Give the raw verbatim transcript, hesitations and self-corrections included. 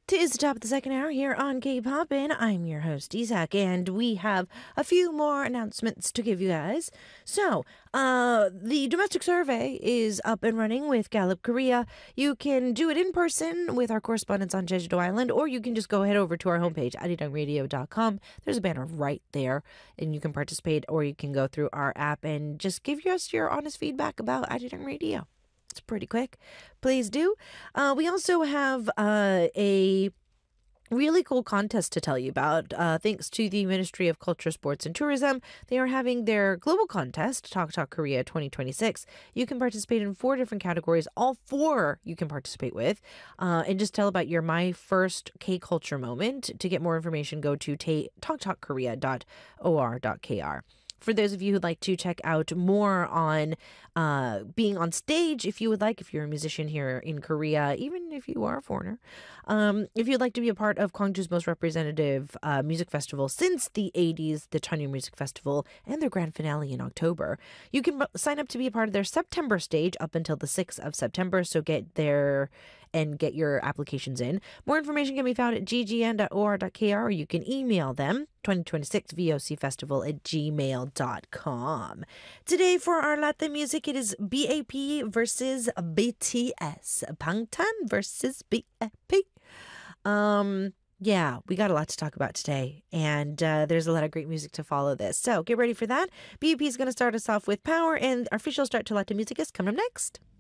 Tis the top of the second hour here on K-Poppin'. I'm your host, Isaac, and we have a few more announcements to give you guys. So, uh, the domestic survey is up and running with Gallup Korea. You can do it in person with our correspondents on Jeju-do Island, or you can just go head over to our homepage, arirang radio dot com. There's a banner right there, and you can participate, or you can go through our app and just give us your honest feedback about Arirang Radio. It's pretty quick. Please do. Uh, we also have uh, a really cool contest to tell you about. Uh, thanks to the Ministry of Culture, Sports and Tourism, they are having their global contest, Talk Talk Korea twenty twenty-six. You can participate in four different categories. All four you can participate with. Uh, and just tell about your My First K-Culture moment. To get more information, go to talk talk korea dot o r dot k r. For those of you who'd like to check out more on uh, being on stage, if you would like, if you're a musician here in Korea, even if you are a foreigner, um, if you'd like to be a part of Gwangju's most representative uh, music festival since the eighties, the Cheonju Music Festival, and their grand finale in October, you can sign up to be a part of their September stage up until the sixth of September, so get there and get your applications in. More information can be found at g g n dot o r dot k r, or you can email them, twenty twenty-six V O C Festival at gmail dot com. Today for our Latin music, it is B A P versus B T S. Bangtan versus B A P. Um... Yeah, we got a lot to talk about today, and uh, there's a lot of great music to follow this. So get ready for that. B A P is going to start us off with Power, and our official start to Latin music is coming up next.